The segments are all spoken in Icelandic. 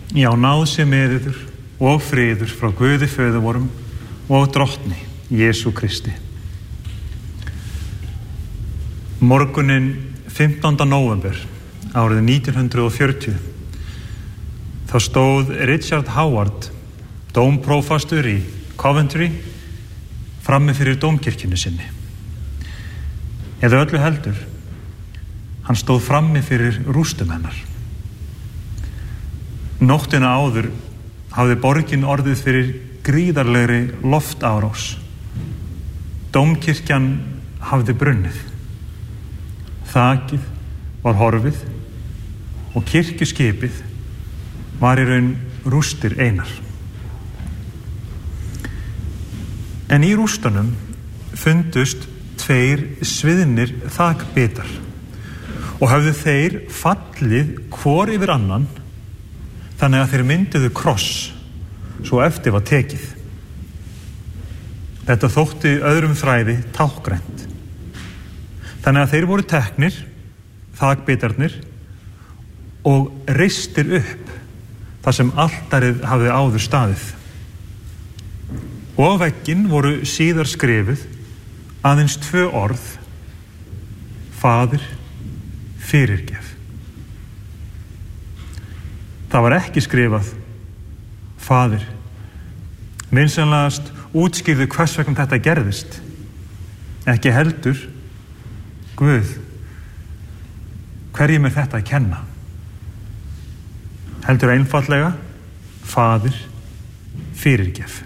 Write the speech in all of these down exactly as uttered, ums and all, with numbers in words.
Já, náð sé með yður og friður frá Guði föður vorum og drottni Jesú Kristi. Morgunin fimmtánda nóvember árið nítján hundruð fjörutíu þá stóð Richard Howard, dómprófastur í Coventry, frammi fyrir dómkirkjunni sinni. Eða öllu heldur, hann stóð frammi fyrir rústum hennar. Nóttina áður hafði borgin orðið fyrir gríðarlegri loftárás. Dómkirkjan hafði brunnið. Þakið var horfið og kirkjuskipið var í raun rústir einar. En í rústunum fundust tveir sviðnir þakbitar og höfðu þeir fallið hvor yfir annan þannig að þeir mynduðu kross svo eftir var tekið. Þetta þótti öðrum þræði tákgrænt. Þannig að þeir voru teknir, þakbitarnir, og reistir upp þar sem altarið hafði áður staðið. Og á vegginn voru síðar skrifuð aðeins tvö orð: Faðir, fyrirgef. Það var ekki skrifað Faðir, vinsamlegast útskýrðu hvers vegna þetta gerðist. Ekki heldur Guð, hverjum er þetta að kenna? Heldur einfaldlega Faðir, fyrirgef.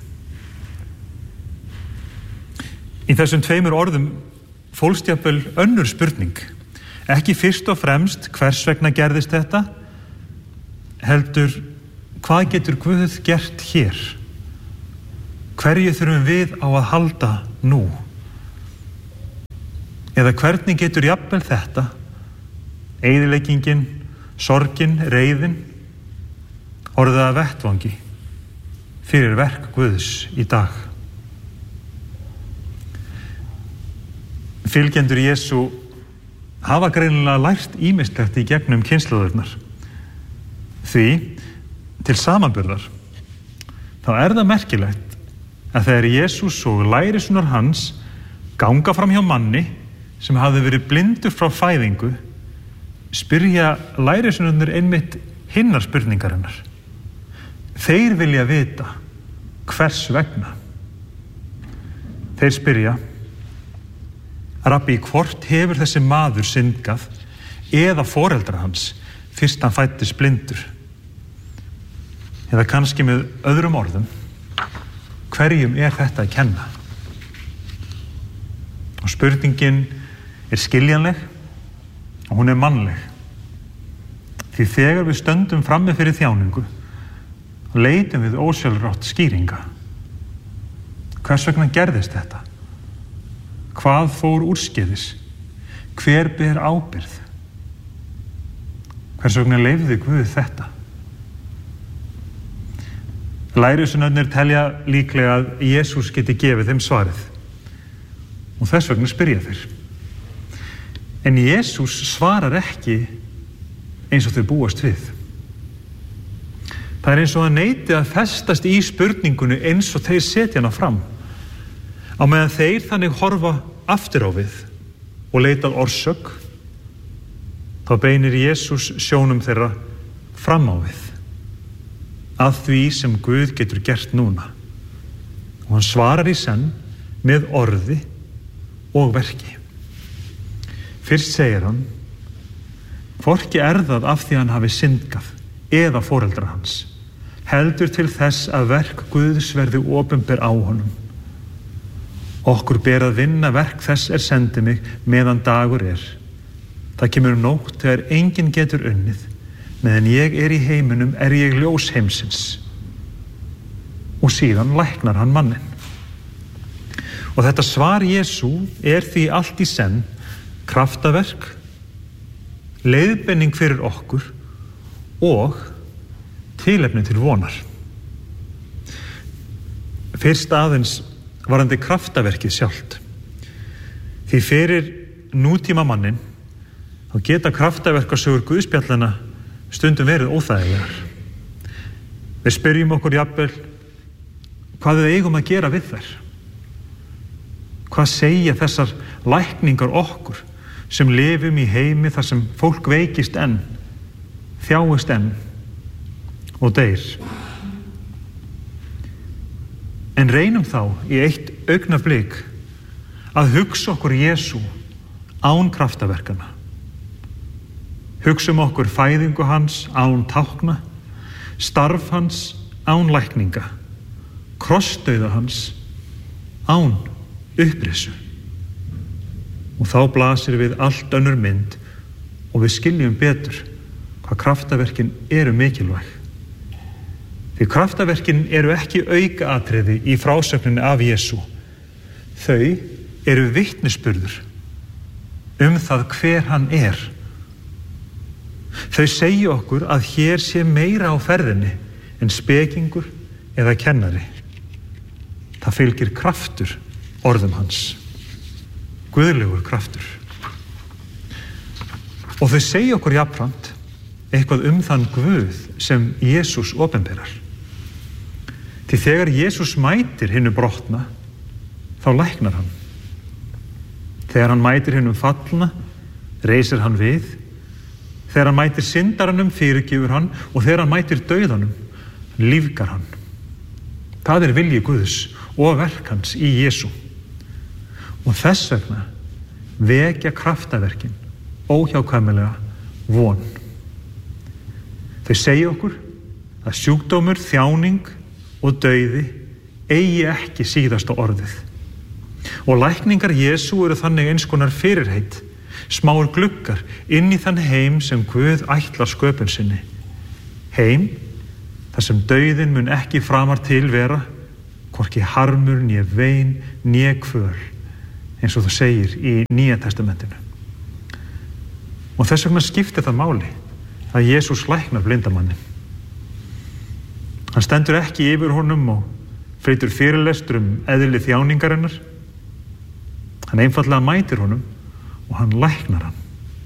Í þessum tveimur orðum fólst jafnvel önnur spurning. Ekki fyrst og fremst hvers vegna gerðist þetta, heldur hvað getur Guð gert hér? Hverju þurfum við á að halda nú? Eða hvernig getur jafnvel þetta, eyðileggingin, sorgin, reiðin, orðið að vettvangi fyrir verk Guðs í dag? Fylgjendur Jesú hafa greinilega lært ýmislegt í gegnum kynslóðurnar. Því, til samanburðar, þá er það merkilegt að þegar Jesús og lærisveinar hans ganga fram hjá manni sem hafði verið blindur frá fæðingu, spyrja lærisveinarnir einmitt hinnar spurningarinnar. Þeir vilja vita hvers vegna. Þeir spyrja: Rabbi, hvort hefur þessi maður syndgað eða foreldrar hans fyrst hann fæddist blindur? Eða kannski með öðrum orðum, hverjum er þetta að kenna? Og spurningin er skiljanleg og hún er mannleg. Því þegar við stöndum frammi fyrir þjáningu, leitum við ósjálfrátt skýringa. Hvers vegna gerðist þetta? Hvað fór úrskeiðis? Hver ber ábyrgð? Hvers vegna leyfði Guð þetta? Lærisveinarnir telja líklega að Jesús geti gefið þeim svarið. Og þess vegna spyrja þeir. En Jesús svarar ekki eins og þau búast við. Það er eins og að neiti að festast í spurningunni eins og þeir setja hana fram. Á meðan þeir þannig horfa aftur á við og leita að orsök, þá beinir Jesús sjónum þeirra fram á við, að því sem Guð getur gert núna. Og hann svarar í senn með orði og verki. Fyrst segir hann: hvorki er það af því hann hafi syndgað eða foreldrar hans, heldur til þess að verk Guðs verði opinber á honum. Okkur ber að vinna verk þess er sendi mig meðan dagur er. Það kemur nótt þegar enginn getur unnið. Meðan ég er í heiminum er ég ljós heimsins. Og síðan læknar hann manninn. Og þetta svar Jesú er því allt í senn kraftaverk, leiðbeining fyrir okkur og tilefni til vonar. Fyrst aðeins varðandi kraftaverkið sjálft. Því fyrir nútíma mannin þá geta kraftaverkasögur Guðspjallana stundum verið óþægilegar. Við spyrjum okkur jafnvel hvað við eigum að gera við þær. Hvað segja þessar lækningar okkur sem lifum í heimi þar sem fólk veikist enn, þjáist enn og deyr? En reynum þá í eitt augnablik að hugsa okkur Jesú án kraftaverkana. Hugsum okkur fæðingu hans án tákna, starf hans án lækninga, krossdauða hans án upprisu. Og þá blasir við allt önnur mynd og við skiljum betur hvað kraftaverkin eru mikilvæg. Því kraftaverkin eru ekki aukaatriði í frásögninni af Jesú. Þau eru vitnisburður um það hver hann er. Þau segja okkur að hér sé meira á ferðinni en spekingur eða kennari. Það fylgir kraftur orðum hans. Guðlegur kraftur. Og þau segja okkur jafnframt eitthvað um þann Guð sem Jesús opinberar. Því þegar Jesús mætir hinu brotna, þá læknar hann. Þegar hann mætir hinum fallna, reisir hann við. Þegar hann mætir syndaranum, fyrirgefur hann, og þegar hann mætir dauðanum, lífgar hann. Það er vilji Guðs og verk hans í Jesú. Og þess vegna vekja kraftaverkin óhjákvæmilega von. Þau segja okkur að sjúkdómur, þjáning og dauði eigi ekki síðasta orðið. Og lækningar Jesú eru þannig eins konar fyrirheit, smáir gluggar inn í þann heim sem Guð ætlar sköpun sinni. Heim þar sem dauðin mun ekki framar til vera, hvorki harmur, né vein, né kvöl, eins og það segir í Nýja testamentinu. Og þess vegna skiptir það máli að Jesús læknar blindamannin. Hann stendur ekki yfir honum og flytur fyrirlestur um eðli þjáningarinnar. Hann einfaldlega mætir honum og hann læknar hann.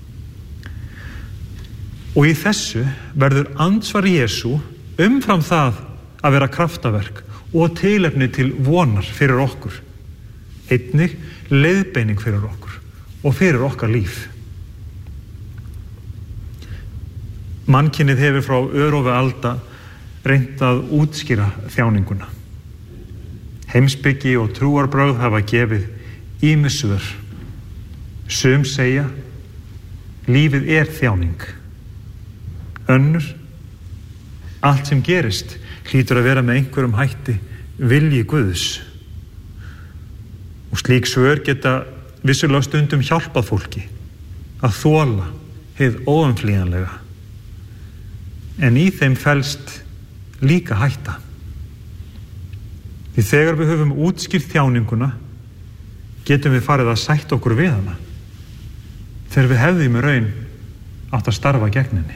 Og í þessu verður andsvar Jesú umfram það að vera kraftaverk og tilefni til vonar fyrir okkur. Einnig leiðbeining fyrir okkur og fyrir okkar líf. Mannkynið hefur frá örófi alda reynt að útskýra þjáninguna. Heimspeki og trúarbrögð hafa gefið ýmis svör. Sum segja, lífið er þjáning. Önnur, allt sem gerist hlýtur að vera með einhverjum hætti vilji Guðs. Og slík svör geta vissulega stundum hjálpað fólki að þola hið óumflýjanlega. En í þeim felst líka hætta. Því þegar við höfum útskýrt þjáninguna, getum við farið að sætta okkur við hana, þegar við hefðum í raun átt að starfa gegn henni.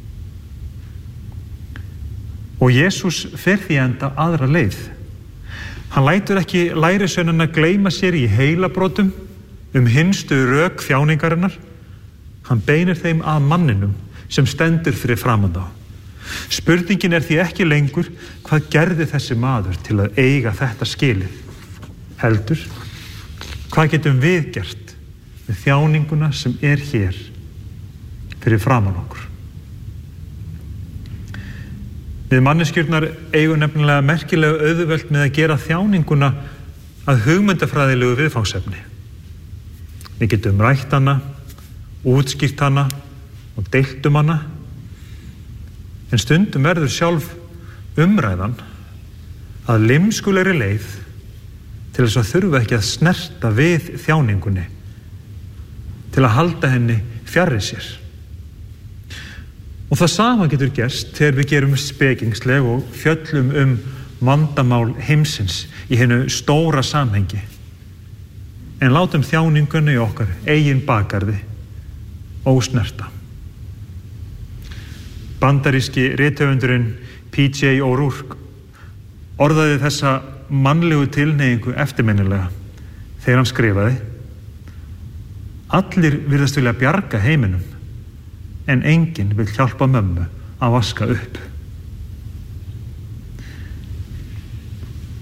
Og Jesús fer því enda aðra leið. Hann lætur ekki lærisveinana gleyma sér í heilabrotum um hinstu rök þjáningarinnar. Hann beinir þeim að manninum sem stendur fyrir framan þá. Spurningin er því ekki lengur hvað gerði þessi maður til að eiga þetta skilið. Heldur, hvað getum við gert með þjáninguna sem er hér fyrir framan okkur? Við manneskjurnar eigum nefnilega merkilega auðvelt með að gera þjáninguna að hugmyndafræðilegu viðfangsefni. Við getum rætt hana, útskýrt hana og deilt um hana, en stundum verður sjálf umræðan að limskulegri leið til þess að þurfa ekki að snerta við þjáningunni, til að halda henni fjarri sér. Og það sama getur gerst þegar við gerum spekingsleg og fjöllum um vandamál heimsins í hennu stóra samhengi, en látum þjáningunni í okkar eigin bakgarði ósnerta. Bandaríski rithöfundurinn P J O'Rourke orðaði þessa mannlegu tilhneigingu eftirminnilega þegar hann skrifaði: Allir virðast vilja bjarga heiminum, en enginn vill hjálpa mömmu að vaska upp.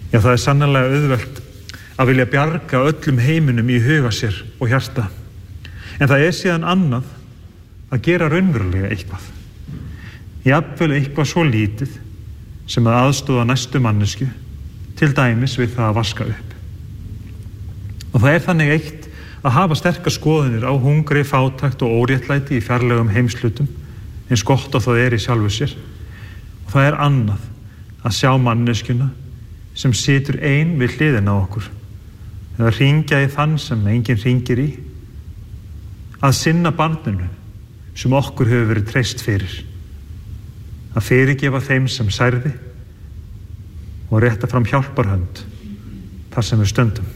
Já, það er sannarlega auðvelt að vilja bjarga öllum heiminum í huga sér og hjarta. En það er síðan annað að gera raunverulega eitthvað. Jafnvel eitthvað svo lítið sem að aðstoða næstu mannesku, til dæmis við það að vaska upp. Og það er þannig eitt að hafa sterkar skoðanir á hungri, fátækt og óréttlæti í fjarlægum heimslutum, eins gott og það er í sjálfu sér. Og það er annað að sjá manneskuna sem situr ein við hliðina á okkur, eða hringja í þann sem enginn hringir í, að sinna barninu sem okkur hefur verið treyst fyrir, að fyrirgefa þeim sem særði og rétta fram hjálparhönd þar sem við stöndum.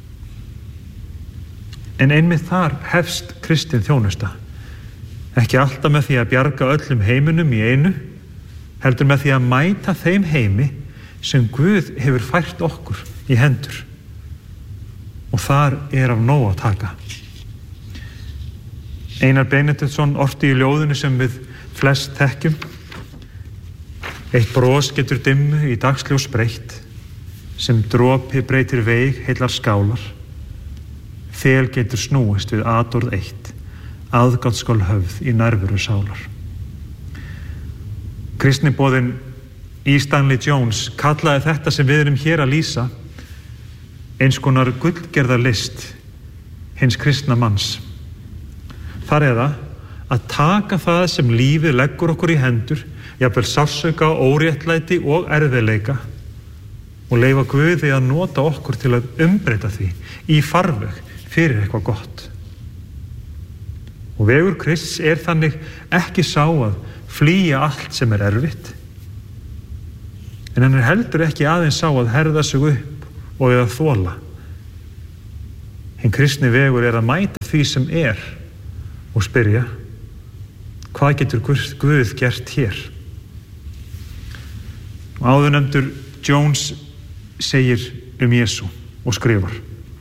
En einmitt þar hefst kristin þjónusta, ekki alltaf með því að bjarga öllum heiminum í einu, heldur með því að mæta þeim heimi sem Guð hefur fært okkur í hendur. Og þar er af nóg að taka. Einar Benediktsson orti í ljóðinu sem við flest þekkjum: eitt bros getur dimmu í dagsljós breytt, sem dropi breytir veig heillar skálar. Fel getur snúist við atorð eitt, aðgátt skal höfð í nærveru sálar. Kristniboðinn E. Stanley Jones kallaði þetta sem við erum hér að lýsa eins konar gullgerða list hins kristna manns. Þar er það að taka það sem lífið leggur okkur í hendur, jafnvel sársauka, óréttlæti og erfiðleika, og leyfa Guði að nota okkur til að umbreyta því í farveg fyrir eitthvað gott. Og vegur Krists er þannig ekki sá að flýja allt sem er erfitt, en hann er heldur ekki aðeins sá að herða sig upp og að þola. Hinn kristni vegur er að mæta því sem er og spyrja: hvað getur Guð gert hér? Og áðurnefndur Jones segir um Jesú og skrifar: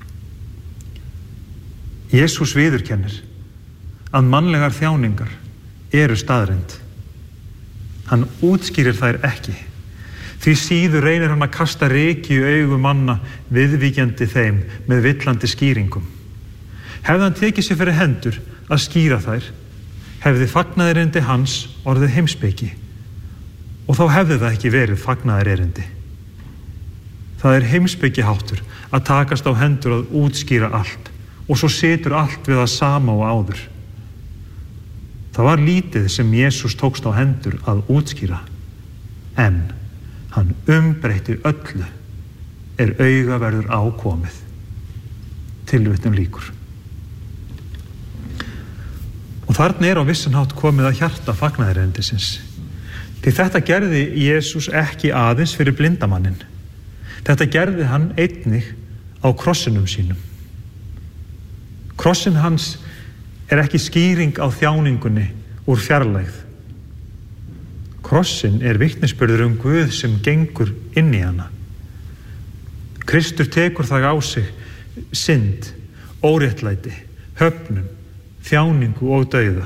Jesús viðurkennir að mannlegar þjáningar eru staðreynd. Hann útskýrir þær ekki, því síður reynir hann að kasta ryki í augu manna viðvíkjandi þeim með villandi skýringum. Hefði hann tekið sér fyrir hendur að skýra þær, hefði fagnaðarerindi hans orðið heimspeki, og þá hefði það ekki verið fagnaðarerindi. Það er heimspekiháttur að takast á hendur að útskýra allt, og svo situr allt við það sama og áður. Það var lítið sem Jesús tókst á hendur að útskýra, en hann umbreytir öllu er auga verður ákomið. Tilvitnun lýkur. Og þarna er á vissan hátt komið að hjarta fagnaðarerindisins. Því þetta gerði Jesús ekki aðeins fyrir blindamannin. Þetta gerði hann einnig á krossinum sínum. Krossin hans er ekki skýring á þjáningunni úr fjarlægð. Krossin er vitnisburður um Guð sem gengur inn í hana. Kristur tekur það á sig synd, óréttlæti, höfnun, þjáningu og dauða.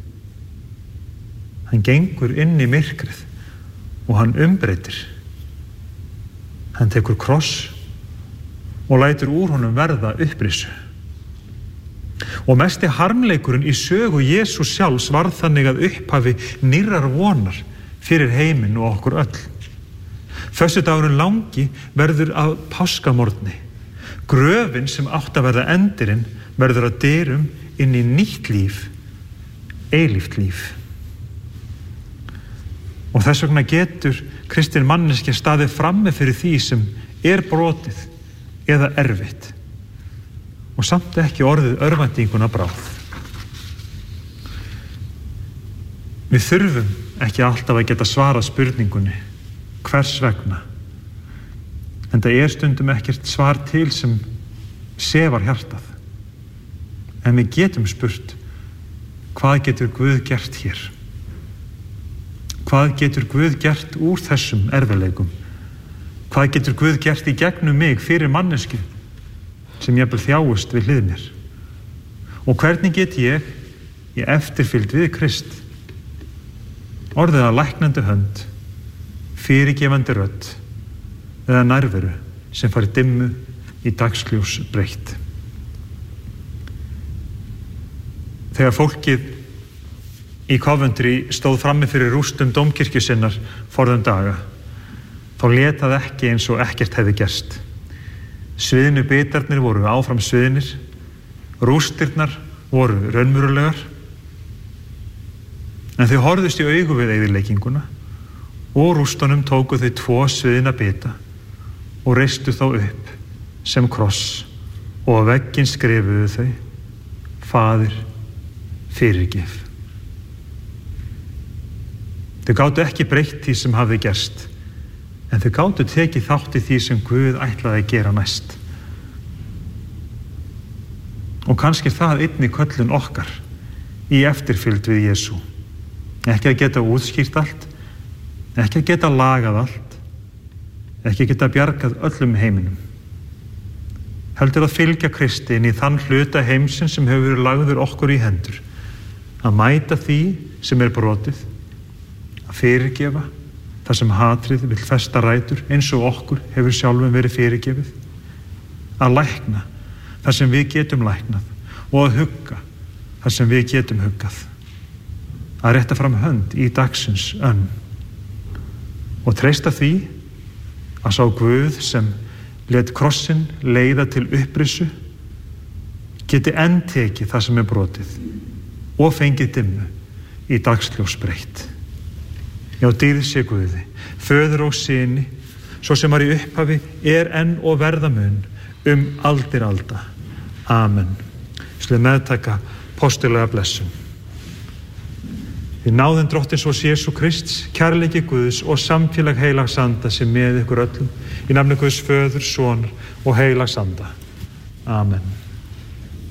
Hann gengur inn í myrkrið og hann umbreytir. Hann tekur kross og lætur úr honum verða upprisu. Og mesti harmleikurinn í sögu Jesús sjálfs varð þannig að upphafi nýrrar vonar fyrir heiminn og okkur öll. Föstudagurinn langi verður af páskamorgni. Gröfin sem átt að verða endirinn verður að dyrum inn í nýtt líf, eilíft líf. Og þess vegna getur kristin manneskja staðið frammi fyrir því sem er brotið eða erfitt, og samt ekki orðið örvæntinguna bráð. Við þurfum ekki alltaf að geta svarað spurningunni hvers vegna, en það er stundum ekkert svar til sem sefar hjartað. En við getum spurt: hvað getur Guð gert hér? Hvað getur Guð gert úr þessum erfiðleikum? Hvað getur Guð gert í gegnum mig fyrir mannesku sem jafnvel þjáist við hlið mér? Og hvernig get ég í eftirfylgd við Krist orðið að læknandi hönd, fyrirgefandi rödd eða nærveru sem fari dimmu í dagsljós breytt. Þegar fólkið í Coventry stóð frammi fyrir rústum dómkirkju sinnar forðum daga, þá lét það ekki eins og ekkert hefði gerst. Sviðnu bitarnir voru áfram sviðnir, rústirnar voru raunverulegar, en þau horfðust í augu við eyðilegginguna og rústunum tóku þau tvo sviðna bita og reistu þá upp sem kross og á vegginn skrifuðu þau: Faðir, fyrirgef. Þau gátu ekki breytt því sem hafði gerst, en þau gátu tekið þátt í því sem Guð ætlaði að gera næst. Og kannski er það einnig köllun okkar í eftirfylgd við Jesú. Ekki að geta útskýrt allt, ekki að geta lagað allt, ekki að geta bjargað öllum heiminum. Heldur að fylgja Kristi inn í þann hluta heimsins sem hefur verið lagður okkur í hendur, að mæta því sem er brotið, að fyrirgefa það sem hatrið vill festa rætur eins og okkur hefur sjálfum verið fyrirgefið, að lækna það sem við getum læknað og að hugga það sem við getum huggað, að rétta fram hönd í dagsins önn og treysta því að sá Guð sem lét krossinn leiða til upprissu geti enn tekið það sem er brotið og fengið dimmu í dagsljós breytt. Já, dýrð sé Guði, Föður og Syni, svo sem var í upphafi, er enn og verða mun um aldir alda. Amen. Slið meðtaka postulega blessun. Í náðin Drottins og Jesú Krists, kærleiki Guðs og samfélag heilags anda sem með ykkur öllum, í nafni Guðs Föður, Sonar og heilags anda. Amen.